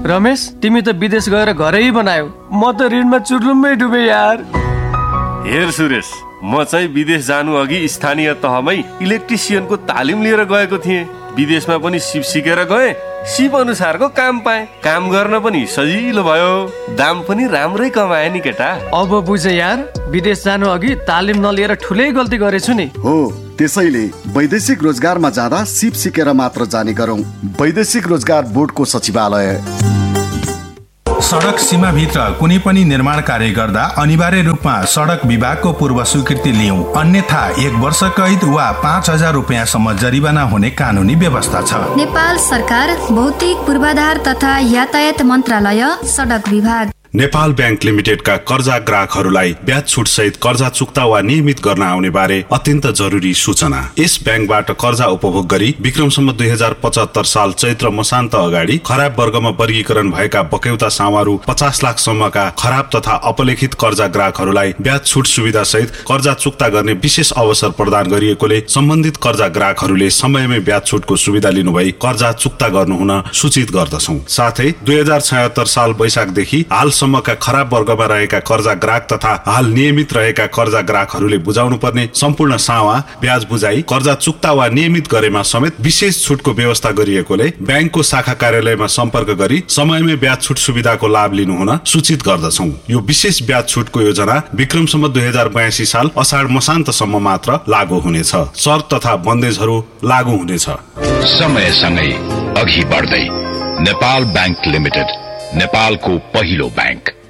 रमेश, तिमी त विदेश गएर घरै बनायौ, म त ऋणमा चुर्लुम्मै डुबे यार। हेर सुरेश, म चाहिँ विदेश जानु अघि स्थानीय तहमै इलेक्ट्रिसियनको तालिम लिएर गएको थिएँ। विदेशमा पनि सिप सिकेर गएँ, सिप अनुसारको काम पाएँ। काम गर्न पनि सजिलो भयो, दाम पनि राम्रै कमाए नि केटा। अब बुझे यार, विदेश जानु अघि तालिम नलिएर ठुलै गल्ती गरेछु नि। हो, त्यसैले वैदेशिक रोजगारमा जाँदा सिप सिकेर मात्र जाने गरौँ। वैदेशिक रोजगार बोर्डको सचिवालय। सडक सीमाभित्र कुनै पनि निर्माण कार्य गर्दा अनिवार्य रूपमा सडक विभागको पूर्व स्वीकृति लिऊ, अन्यथा 1 वर्ष कैद वा 5,000 रुपियाँसम्म जरिवाना हुने कानूनी व्यवस्था छ। नेपाल सरकार भौतिक पूर्वाधार तथा यातायात मन्त्रालय, सडक विभाग। नेपाल बैंक लिमिटेडका कर्जा ग्राहकहरूलाई ब्याज छुट सहित कर्जा चुक्ता वा नियमित गर्न आउने बारे अत्यन्त जरुरी सूचना। यस बैंकबाट कर्जा उपभोग गरी विक्रमसम्म 2075 साल चैत्र मसान्त अगाडि खराब वर्गमा वर्गीकरण भएका बक्यौता सामारू 50 लाख सम्मका खराब तथा अपलेखित कर्जा ग्राहकहरूलाई ब्याज छुट सुविधा सहित कर्जा चुक्ता गर्ने विशेष अवसर प्रदान गरिएकोले सम्बन्धित कर्जा ग्राहकहरूले समयमै ब्याज छुटको सुविधा लिनुभई कर्जा चुक्ता गर्नुहुन सूचित गर्दछौं। साथै 2076 साल वैशाखदेखि हाल सम्मका खराब वर्गमा रहेका कर्जा ग्राहक तथा हाल नियमित रहेका कर्जा ग्राहकहरूले बुझाउनु पर्ने सम्पूर्ण सावा, ब्याज बुझाइ, कर्जा चुक्ता वा नियमित गरेमा समेत विशेष छुटको व्यवस्था गरिएकोले बैंकको शाखा कार्यालयमा सम्पर्क गरी समयमै ब्याज छुट सुविधाको लाभ लिनुहुन सूचित गर्दछौं। यो विशेष ब्याज छुटको योजना विक्रमसम्म 2082 साल असाढ मसान्तसम्म मात्र लागू हुनेछ। शर्त तथा बन्देजहरू लागू हुनेछ। समयसँगै अघि बढ्दै नेपाल बैंक लिमिटेड, नेपालको पहिलो बैंक।